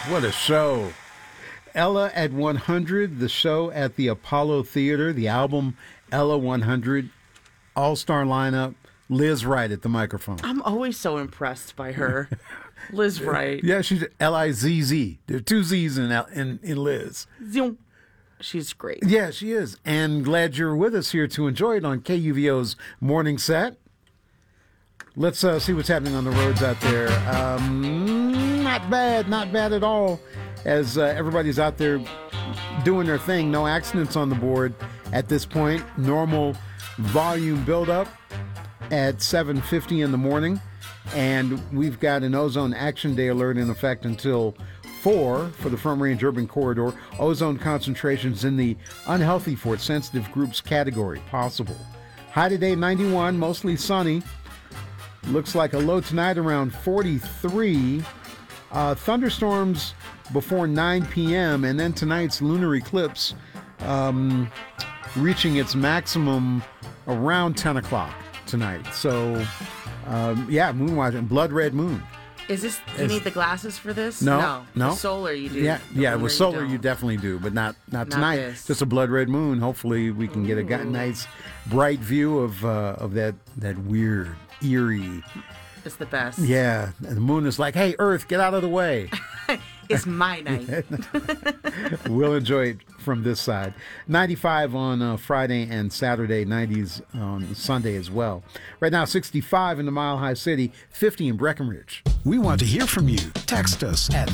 What a show. Ella at 100, the show at the Apollo Theater, the album Ella 100, all-star lineup, Liz Wright at the microphone. I'm always so impressed by her. Liz Wright. Yeah, she's L-I-Z-Z. There are two Z's in Liz. Zoom. She's great. Yeah, she is. And glad you're with us here to enjoy it on KUVO's Morning Set. Let's see what's happening on the roads out there. Not bad at all. As everybody's out there doing their thing. No accidents on the board at this point. Normal volume buildup at 7:50 in the morning. And we've got an ozone action day alert in effect until 4 for the Front Range Urban Corridor. Ozone concentrations in the unhealthy for sensitive groups category possible. High today 91, mostly sunny. Looks like a low tonight around 43. Thunderstorms before 9 p.m. and then tonight's lunar eclipse reaching its maximum around 10 o'clock tonight. So, moon watching, blood red moon. Is this? Do you need the glasses for this? No. The solar you do. Yeah. With solar you definitely do, but not tonight. This. Just a blood red moon. Hopefully we can get a nice bright view of that weird, eerie. It's the best. Yeah, the moon is like, hey, Earth, get out of the way. It's my night. We'll enjoy it from this side. 95 on Friday and Saturday, 90s on Sunday as well. Right now, 65 in the Mile High City, 50 in Breckenridge. We want to hear from you. Text us at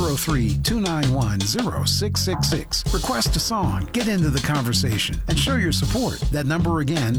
303-291-0666. Request a song, get into the conversation, and show your support. That number again,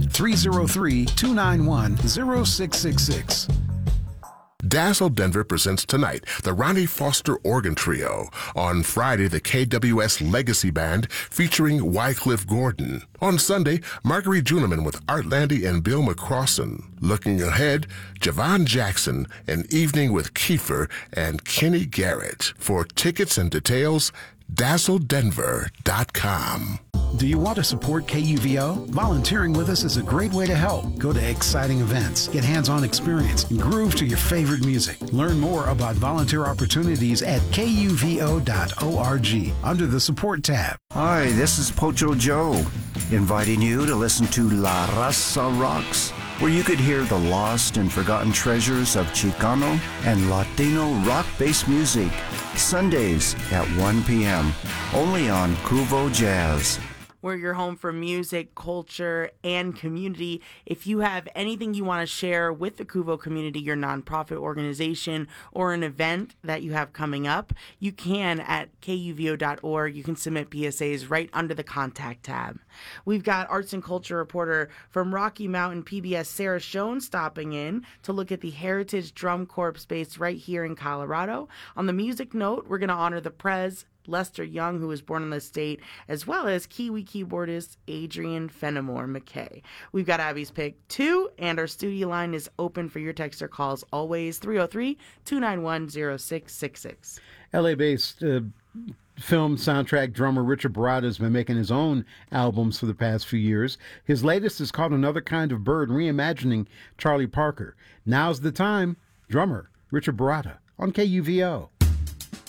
303-291-0666. Dazzle Denver presents tonight the Ronnie Foster Organ Trio. On Friday, the KWS Legacy Band featuring Wycliffe Gordon. On Sunday, Marguerite Juneman with Art Landy and Bill McCrossan. Looking ahead, Javon Jackson, An Evening with Kiefer and Kenny Garrett. For tickets and details, dazzledenver.com. Do you want to support KUVO? Volunteering with us is a great way to help. Go to exciting events, get hands-on experience, and groove to your favorite music. Learn more about volunteer opportunities at kuvo.org under the support tab. Hi, this is Pocho Joe, inviting you to listen to La Raza Rocks, where you could hear the lost and forgotten treasures of Chicano and Latino rock-based music, Sundays at 1 p.m., only on Kuvo Jazz. We're your home for music, culture, and community. If you have anything you want to share with the Kuvo community, your nonprofit organization, or an event that you have coming up, you can at kuvo.org. You can submit PSAs right under the contact tab. We've got arts and culture reporter from Rocky Mountain PBS, Sarah Schoen, stopping in to look at the Heritage Drum Corps based right here in Colorado. On the music note, we're going to honor the Prez, Lester Young, who was born in the state, as well as Kiwi keyboardist Adrian Fenimore McKay. We've got Abby's Pick 2, and our studio line is open for your text or calls always, 303-291-0666. LA-based film soundtrack drummer Richard Baratta has been making his own albums for the past few years. His latest is called Another Kind of Bird, reimagining Charlie Parker. Now's the time. Drummer Richard Baratta on KUVO.